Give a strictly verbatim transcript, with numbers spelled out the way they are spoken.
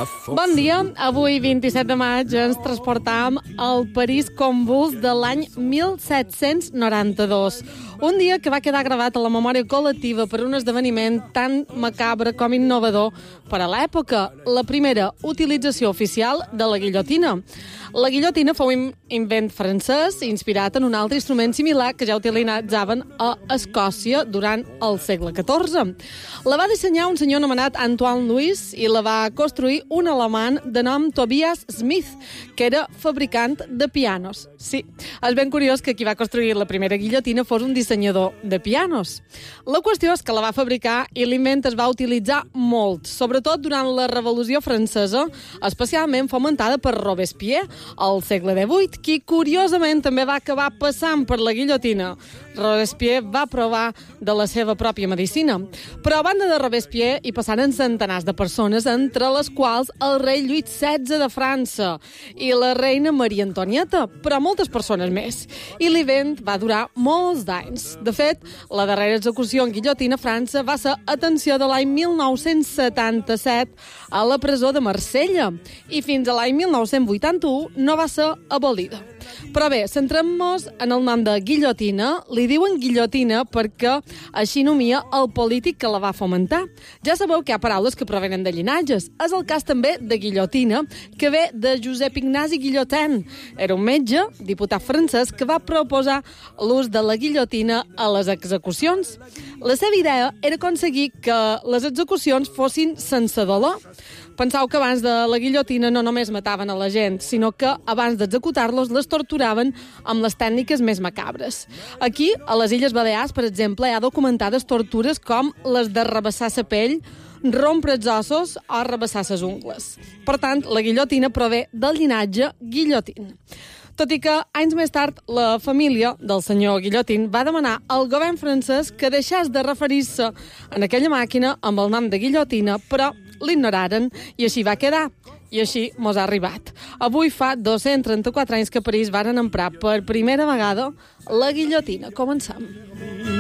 Bon dia. Avui, vint-i-set de maig, ens transportam al París convuls de l'any mil set-cents noranta-dos. Un dia que va quedar gravat a la memòria col·lectiva per un esdeveniment tan macabre com innovador per a l'època, la primera utilització oficial de la guillotina. La guillotina fou un invent francès inspirat en un altre instrument similar que ja utilitzaven a Escòcia durant el segle catorze. La va dissenyar un senyor anomenat Antoine Louis i la va construir un alemany de nom Tobias Smith, que era fabricant de pianos. Sí, és ben curiós que qui va construir la primera guillotina fos un dissenyador de pianos. La qüestió és que la va fabricar i l'invent es va utilitzar molt, sobretot durant la Revolució Francesa, especialment fomentada per Robespierre al segle divuit, qui curiosament també va acabar passant per la guillotina. Robespierre va provar de la seva pròpia medicina. Però a banda de Robespierre hi passaren centenars de persones, entre les quals el rei Lluís setze de França i la reina Maria Antonieta, però moltes persones més. I l'event va durar molts d'anys. De fet, la darrera execució en guillotina a França va ser, atenció, de l'any mil nou-cents setanta-set a la presó de Marsella i fins a l'any mil nou-cents vuitanta-u no va ser abolida. Però bé, centrem-nos en el nom de guillotina. Li diuen guillotina perquè així nomia el polític que la va fomentar. Ja sabeu que hi ha paraules que provenen de llinatges. És el cas també de guillotina, que ve de Josep Ignasi Guillotin. Era un metge, diputat francès, que va proposar l'ús de la guillotina a les execucions. La seva idea era aconseguir que les execucions fossin sense dolor. Pensau que abans de la guillotina no només mataven a la gent, sinó que abans d'executar-los les torturaven amb les tècniques més macabres. Aquí, a les Illes Balears, per exemple, hi ha documentades tortures com les d'arrabassar la pell, rompre els ossos o arrabassar les ungles. Per tant, la guillotina prové del llinatge Guillotin. Tot i que, anys més tard, la família del senyor Guillotin va demanar al govern francès que deixés de referir-se en aquella màquina amb el nom de guillotina, però l'ignoraren i així va quedar. I així mos ha arribat. Avui fa dos-cents trenta-quatre anys que a París varen emprar per primera vegada la guillotina. Comencem.